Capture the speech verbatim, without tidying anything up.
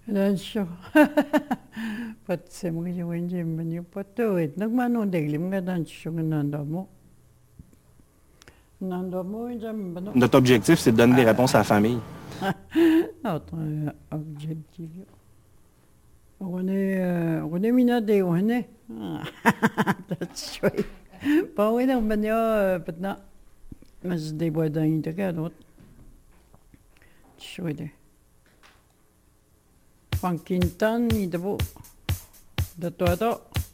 Lancho. Pat se mo yung hindi man yung patuwid. Nagmano deglim nga dan siya nga nanda mo. Nanda mo yung jam ba no? Notre objectif, c'est de donner des réponses à la famille. Notre objectif. On est, on est minade, on est. That's right. Pawin ang banyo, pat na. Mas di ba da yung tagalot? Sure. Pangkintan, ito po. Dato ato.